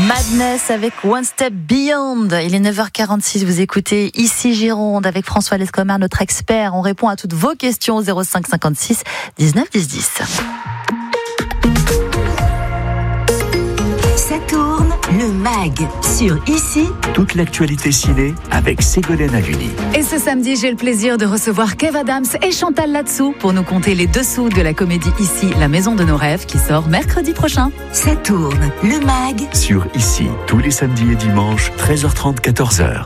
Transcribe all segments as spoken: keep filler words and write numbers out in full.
Madness avec One Step Beyond. Il est neuf heures quarante-six, vous écoutez Ici Gironde avec François Lescomer, notre expert. On répond à toutes vos questions au zéro cinq cinquante-six dix-neuf dix dix. Ça tourne, le mag sur Ici. Toute l'actualité ciné avec Ségolène Haluni. Et ce samedi, j'ai le plaisir de recevoir Kev Adams et Chantal Latsou pour nous conter les dessous de la comédie Ici, la maison de nos rêves, qui sort mercredi prochain. Ça tourne, le mag Sur Ici, tous les samedis et dimanches, treize heures trente, quatorze heures.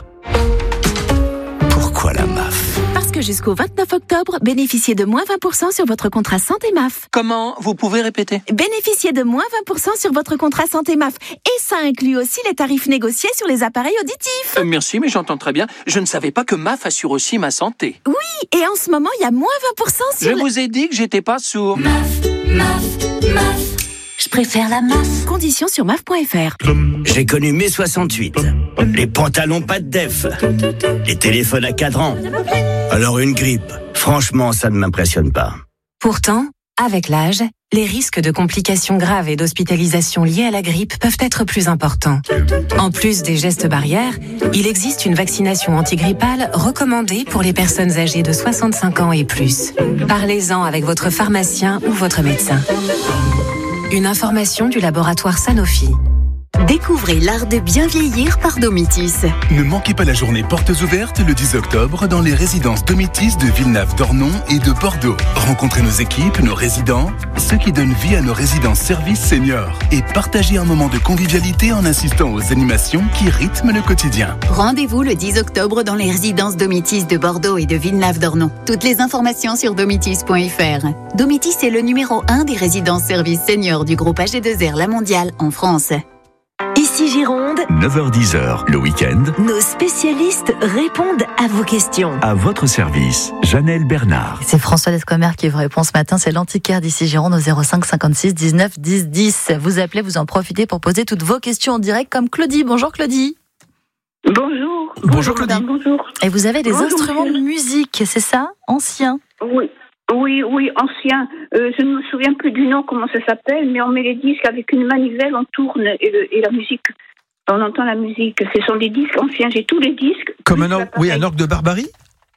Pourquoi la M A F ? Parce que jusqu'au vingt-neuf octobre, bénéficiez de moins vingt pour cent sur votre contrat santé M A F. Comment ? Vous pouvez répéter ? Bénéficiez de moins vingt pour cent sur votre contrat santé M A F. Et ça inclut aussi les tarifs négociés sur les appareils auditifs. Euh, merci, mais j'entends très bien. Je ne savais pas que M A F assure aussi ma santé. Oui, et en ce moment, il y a moins vingt pour cent sur... Je le... vous ai dit que j'étais pas sourd. M A F, M A F, M A F. Je préfère la M A F. Conditions sur M A F point F R. J'ai connu mai soixante-huit. Les pantalons pas de def. Les téléphones à cadran. Alors une grippe. Franchement, ça ne m'impressionne pas. Pourtant, avec l'âge, les risques de complications graves et d'hospitalisation liées à la grippe peuvent être plus importants. En plus des gestes barrières, il existe une vaccination antigrippale recommandée pour les personnes âgées de soixante-cinq ans et plus. Parlez-en avec votre pharmacien ou votre médecin. Une information du laboratoire Sanofi. Découvrez l'art de bien vieillir par Domitis. Ne manquez pas la journée portes ouvertes le dix octobre dans les résidences Domitis de Villeneuve-d'Ornon et de Bordeaux. Rencontrez nos équipes, nos résidents, ceux qui donnent vie à nos résidences services seniors et partagez un moment de convivialité en assistant aux animations qui rythment le quotidien. Rendez-vous le dix octobre dans les résidences Domitis de Bordeaux et de Villeneuve-d'Ornon. Toutes les informations sur domitis point F R. Domitis est le numéro un des résidences services seniors du groupe A G deux R La Mondiale en France. Ici Gironde, neuf heures dix, le week-end, nos spécialistes répondent à vos questions. à votre service, Janelle Bernard. C'est François Lescomer qui vous répond ce matin. C'est l'antiquaire d'Ici Gironde au zéro cinq cinquante-six dix-neuf dix dix. Vous appelez, vous en profitez pour poser toutes vos questions en direct comme Claudie. Bonjour Claudie. Bonjour. Bonjour, Claudie. madame, bonjour. Et vous avez des Bonjour, instruments monsieur. de musique, c'est ça ? Anciens. Oui, oui, oui, ancien. Euh, je ne me souviens plus du nom, comment ça s'appelle, mais on met les disques avec une manivelle, on tourne et, le, et la musique, on entend la musique. Ce sont des disques anciens, j'ai tous les disques. Comme plus un, or- oui, l'appareil. un orgue de barbarie.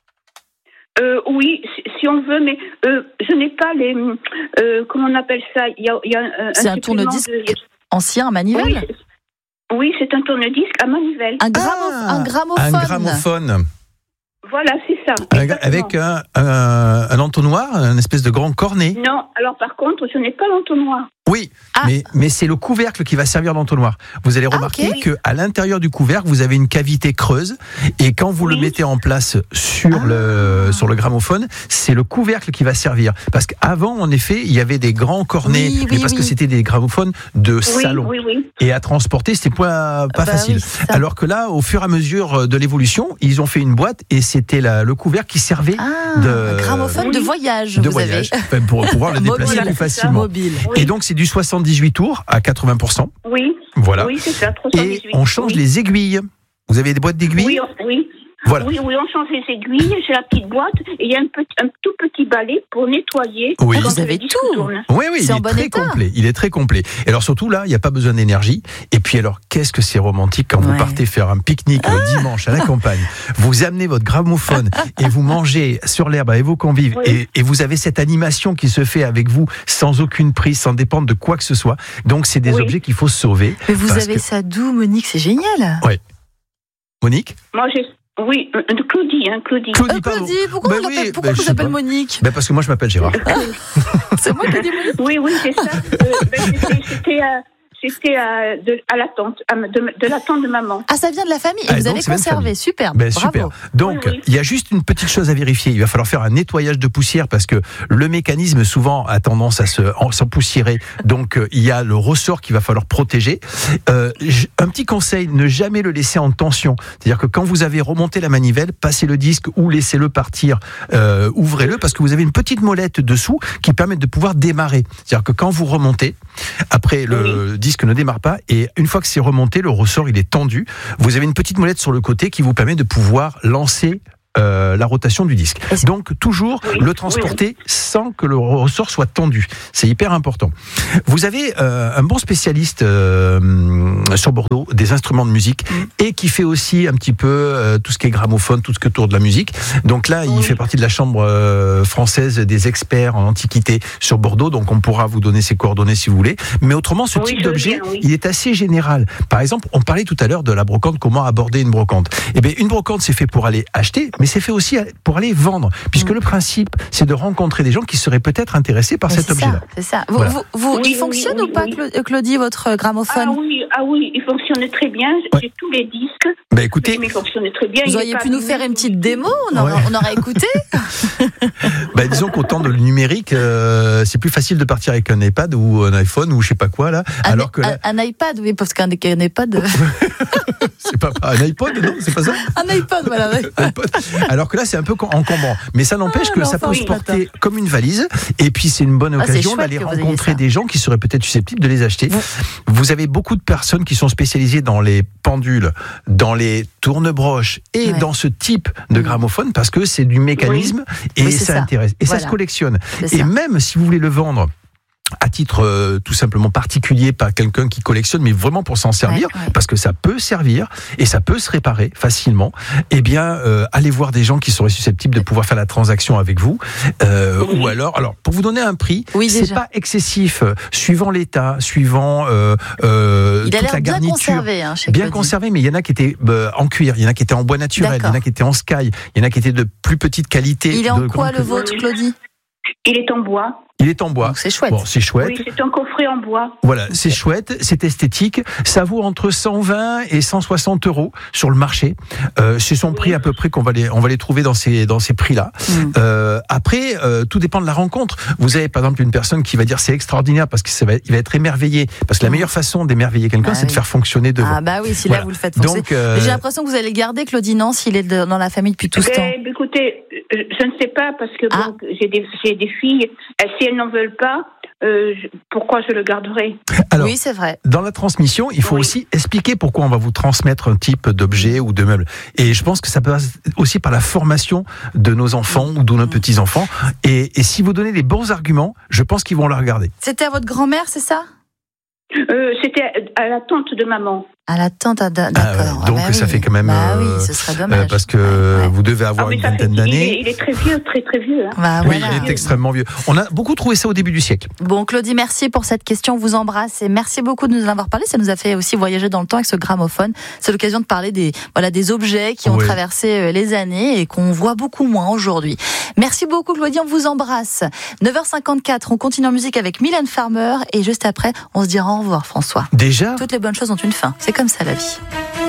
Euh, oui, si, si on veut, mais euh, je n'ai pas les... Euh, comment on appelle ça ? Il y a, il y a un, C'est un supplément tourne-disque de- ancien à manivelle. Oui, c'est- oui, c'est un tourne-disque à manivelle. Un, gramo- Ah, un gramophone. Un gramophone. Voilà, c'est ça. Un- exactement. avec un, un, un entonnoir, un espèce de grand cornet. Non, alors par contre, je n'ai pas l'entonnoir. Oui, Ah. mais, mais c'est le couvercle qui va servir d'entonnoir. Vous allez Ah, remarquer ok. que à l'intérieur du couvercle, vous avez une cavité creuse et quand vous Oui. le mettez en place sur Ah. le sur le gramophone, c'est le couvercle qui va servir. Parce qu'avant, en effet, il y avait des grands cornets, Oui, mais oui, parce que oui. c'était des gramophones de Oui, salon. oui, oui. Et à transporter, c'était pas, pas Bah facile. oui, c'est ça. Alors que là, au fur et à mesure de l'évolution, ils ont fait une boîte et c'était la- le couvercle qui servait Ah, de- un gramophone de Oui. voyage. de vous voyage avez. enfin, pour pouvoir le déplacer Mobile, plus c'est ça, facilement. mobile. Oui. Et donc, c'est du soixante-dix-huit tours à quatre-vingts pour cent. Oui, Voilà. oui, c'est ça, Et trois cent dix-huit. on change oui. les aiguilles. Vous avez des boîtes d'aiguilles Oui, on- oui. Voilà. Oui, oui, on change les aiguilles, j'ai la petite boîte, et il y a un, petit, un tout petit balai pour nettoyer. Oui. Ah, quand vous le avez disque tout. tourne. Oui, oui, C'est il en est bon très état. complet. Il est très complet. Et alors surtout là, il n'y a pas besoin d'énergie. Et puis alors, qu'est-ce que c'est romantique quand vous Ouais. partez faire un pique-nique le dimanche à la campagne. Vous amenez votre gramophone et vous mangez sur l'herbe avec vos convives. Oui. Et, et vous avez cette animation qui se fait avec vous sans aucune prise, sans dépendre de quoi que ce soit. Donc c'est des Oui. objets qu'il faut sauver. Mais vous Parce avez que- ça d'où, Monique? C'est génial. Monique Moi, j'ai. Oui, euh, de Claudie, hein, Claudie. Claudie, Euh, pardon. Claudie, pourquoi Ben on l'appelle- oui, pourquoi ben on je vous sais appelle pas. Monique? Ben parce que moi je m'appelle Gérard. C'est moi qui dis Monique. Oui, oui, c'est ça. Euh, ben, c'était- C'était à, c'était à, de, à la tante, à, de, de la tante de maman. Ah, ça vient de la famille. Et Ah, vous donc avez c'est même conservé. famille. Super. Ben, Bravo. super. Donc, Oui, oui. il y a juste une petite chose à vérifier. Il va falloir faire un nettoyage de poussière parce que le mécanisme souvent a tendance à se en- s'empoussiérer. Donc, euh, il y a le ressort qu'il va falloir protéger. Euh, j- un petit conseil, ne jamais le laisser en tension. C'est-à-dire que quand vous avez remonté la manivelle, passez le disque ou laissez-le partir, euh, ouvrez-le parce que vous avez une petite molette dessous qui permet de pouvoir démarrer. C'est-à-dire que quand vous remontez, après le disque ne démarre pas et une fois que c'est remonté, le ressort il est tendu. Vous avez une petite molette sur le côté qui vous permet de pouvoir lancer euh, la rotation du disque. Donc toujours Oui, le transporter oui, oui. sans que le ressort soit tendu. C'est hyper important. Vous avez euh, un bon spécialiste euh, sur Bordeaux des instruments de musique Mm. et qui fait aussi un petit peu euh, tout ce qui est gramophone, tout ce qui tourne de la musique. Donc là, il Oui. fait partie de la chambre euh, française des experts en antiquité sur Bordeaux. Donc on pourra vous donner ses coordonnées si vous voulez. Mais autrement, ce Oui, type je veux d'objet, bien, oui. il est assez général. Par exemple, on parlait tout à l'heure de la brocante, comment aborder une brocante. Eh bien, une brocante, c'est fait pour aller acheter, mais c'est fait aussi pour aller vendre. Puisque Mm. le principe, c'est de rencontrer des gens qui seraient peut-être intéressés par Mais cet c'est objet-là. ça, c'est ça. Vous, Voilà. vous, vous- Oui, il oui, fonctionne oui, ou pas, oui. Cla- Claudie, votre gramophone? Ah oui, ah oui, il fonctionne très bien. Ouais. J'ai tous les disques. Ben écoutez, Mais il fonctionne très bien. Vous Il est auriez pas pu nous abîmé. faire une petite démo, on aurait, Ouais. on aurait écouté. ben disons qu'au temps de le numérique, euh, c'est plus facile de partir avec un iPad ou un iPhone ou je sais pas quoi là, Un, alors que là, un, un iPad, oui, parce qu'un un iPad, c'est pas, pas un iPod, non, c'est pas ça. un iPad, voilà. ouais. Un iPod. Alors que là, c'est un peu encombrant. Mais ça n'empêche Ah, que mais ça enfin, peut oui, se porter comme une valise. Et puis, c'est une bonne Ah, c'est occasion chouette d'aller que vous ayez rencontrer ça. des gens qui seraient peut-être susceptibles de les acheter. Vous avez beaucoup de personnes qui sont spécialisées dans les pendules, dans les tournebroches et Ouais. dans ce type de Mm. gramophone parce que c'est du mécanisme et Oui, c'est ça, ça. intéresse. Et ça Voilà. se collectionne. C'est Et ça. même si vous voulez le vendre à titre euh, tout simplement particulier par quelqu'un qui collectionne, mais vraiment pour s'en servir, Ouais, ouais. parce que ça peut servir et ça peut se réparer facilement, eh bien, euh, allez voir des gens qui seraient susceptibles de pouvoir faire la transaction avec vous. Euh, Oui. Ou alors, alors, pour vous donner un prix, Oui, c'est déjà. pas excessif, euh, suivant l'état, suivant euh, euh, Il a toute l'air la bien garniture. conservé, hein, chez Bien Claudie. conservé, mais il y en a qui étaient euh, en cuir, il y en a qui étaient en bois naturel, il y en D'accord. a qui étaient en sky, il y en a qui étaient de plus petite qualité. Il est de en quoi grande- le vôtre, Claudie? Il est en bois. Il est en bois. Donc c'est chouette. Bon, c'est chouette. Oui, c'est un coffret en bois. Voilà, c'est chouette, c'est esthétique. Ça vaut entre cent vingt et cent soixante euros sur le marché. Euh, c'est son prix à peu près qu'on va les, on va les trouver dans ces, dans ces prix-là. Mm. Euh, après, euh, tout dépend de la rencontre. Vous avez par exemple une personne qui va dire c'est extraordinaire parce qu'il va, il va être émerveillé. Parce que la meilleure façon d'émerveiller quelqu'un, Ah c'est de oui. faire fonctionner devant. Ah bah oui, si Voilà. là vous le faites foncer. Donc, euh, Mais j'ai l'impression que vous allez le garder, Claudie, non, s'il est de- dans la famille depuis tout ce temps. Eh, écoutez, euh, je ne sais pas parce que Ah. bon, j'ai des, j'ai des filles. euh, Si elles n'en veulent pas, euh, je- pourquoi je le garderai? alors, Oui, c'est vrai. dans la transmission, il faut Oui. aussi expliquer pourquoi on va vous transmettre un type d'objet ou de meuble. Et je pense que ça passe aussi par la formation de nos enfants ou de nos petits-enfants. Et, et si vous donnez les bons arguments, je pense qu'ils vont la regarder. C'était à votre grand-mère, c'est ça? Euh, C'était à la tante de maman. À la tante, ah, d'accord. Ah ouais, Ah donc bah ça oui. fait quand même, Bah euh, oui, ce serait dommage. Euh, parce que Ouais, ouais. vous devez avoir Ah, mais une ça fait- vingtaine il, d'années. est, il est très vieux, très très vieux. Hein. Bah, Oui, voilà. il est extrêmement vieux. On a beaucoup trouvé ça au début du siècle. Bon, Claudie, merci pour cette question. On vous embrasse et merci beaucoup de nous en avoir parlé. Ça nous a fait aussi voyager dans le temps avec ce gramophone. C'est l'occasion de parler des, voilà, des objets qui ont Oui. traversé euh, les années et qu'on voit beaucoup moins aujourd'hui. Merci beaucoup, Claudie. On vous embrasse. neuf heures cinquante-quatre, on continue en musique avec Mylène Farmer et juste après, on se dira au revoir, François. Déjà, Toutes les bonnes choses ont une fin. C'est comme ça, la vie.